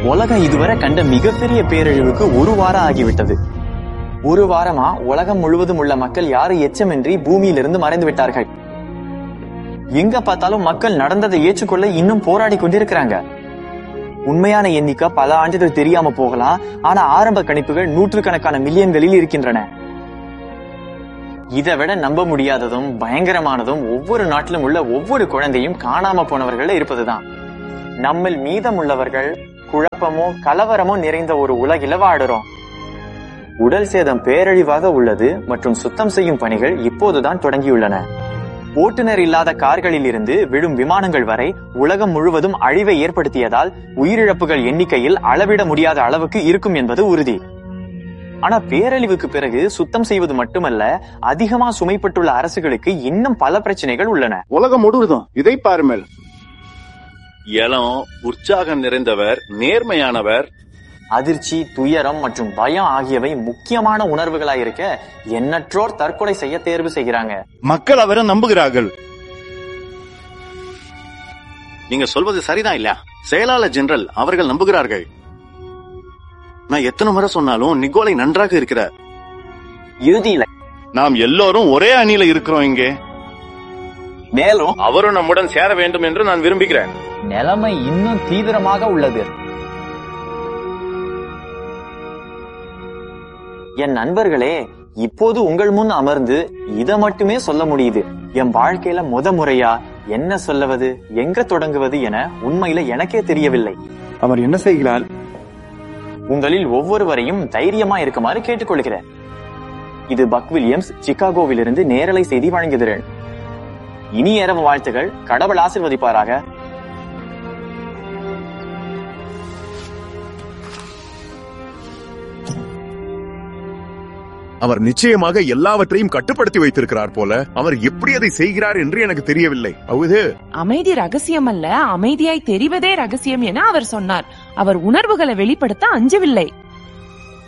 உலகம் இதுவரை கண்ட மிகப்பெரிய பேரழிவுக்கு ஒரு வாரம் ஆகிவிட்டது. ஒரு வாரமா உலகம் முழுவதும் உள்ள மக்கள் யாரும் எச்சமின்றி பூமியிலிருந்து மறைந்து விட்டார்கள். எங்க பார்த்தாலும் மக்கள் நடந்ததை ஏற்றுக்கொள்ள இன்னும் போராடி கொண்டிருக்கிறாங்க. உண்மையான எண்ணிக்கை பல ஆண்டுகள் தெரியாம போகலாம், ஆனா ஆரம்ப கணிப்புகள் நூற்றுக்கணக்கான மில்லியன்களில் இருக்கின்றன. இதை விட நம்ப முடியாததும் பயங்கரமானதும் ஒவ்வொரு நாட்டிலும் உள்ள ஒவ்வொரு குழந்தையும் காணாம போனவர்கள் இருப்பதுதான். நம்மில் மீதம் உள்ளவர்கள் குழப்பமோ கலவரமோ நிறைந்த ஒரு உலகில வாடுறோம். உடல் சேதம் பேரழிவாக உள்ளது மற்றும் சுத்தம் செய்யும் பணிகள் இப்போதுதான் தொடங்கியுள்ளன. ஓட்டுநர் இல்லாத கார்களில் இருந்து விழும் விமானங்கள் வரை உலகம் முழுவதும் அழிவை ஏற்படுத்தியதால் உயிரிழப்புகள் எண்ணிக்கையில் அளவிட முடியாத அளவுக்கு இருக்கும் என்பது உறுதி. ஆனா பேரழிவுக்கு பிறகு சுத்தம் செய்வது மட்டுமல்ல, அதிகமா சுமைப்பட்டுள்ள அரசுகளுக்கு இன்னும் பல பிரச்சனைகள் உள்ளன. உலகம் முழுவதும் இதை பாருங்கள். இளம் உற்சாகம் நிறைந்தவர், நேர்மையானவர். அதிர்ச்சி, துயரம் மற்றும் பயம் ஆகியவை முக்கியமான உணர்வுகளாயிருக்க எண்ணற்றோர் தற்கொலை செய்ய தேர்வு செய்கிறாங்க. மக்கள் அவரை நம்புகிறார்கள். நீங்க சொல்வது சரிதான் இல்ல? செயலாளர் ஜெனரல் அவர்கள் நம்புகிறார்கள். நான் எத்தனை முறை சொன்னாலும் நிக்கோலை நன்றாக இருக்கிறார். இறுதியில நாம் எல்லோரும் ஒரே அணியில இருக்கிறோம் இங்கே. மேலும் அவரும் நம்முடன் சேர வேண்டும் என்று நான் விரும்புகிறேன். நிலைமை இன்னும் தீவிரமாக உள்ளது. என் நண்பர்களே, இப்போது உங்கள் முன் அமர்ந்து இதை மட்டுமே சொல்ல முடியுது. என் வாழ்க்கையில முறையா என்ன சொல்லுவது, எங்க தொடங்குவது என உண்மையில எனக்கே தெரியவில்லை. அவர் என்ன செய்கிறார்? உங்களில் ஒவ்வொருவரையும் தைரியமா இருக்குமாறு கேட்டுக்கொள்கிறேன். இது பக் வில்லியம்ஸ், சிகாகோவிலிருந்து நேரலை செய்தி வழங்குகிறேன். இனி இரவு வாழ்த்துகள். கடவுள் ஆசீர்வதிப்பாராக. அவர் நிச்சயமாக எல்லாவற்றையும் கட்டுப்படுத்தி வைத்திருக்கிறார் போல. அவர் எப்படி அதை செய்கிறார் என்று எனக்கு தெரியவில்லை. அமைதி ரகசியம் அல்ல, அமைதியாய் தெரிவதே ரகசியம் என அவர் சொன்னார். அவர் உணர்வுகளை வெளிப்படுத்த அஞ்சவில்லை.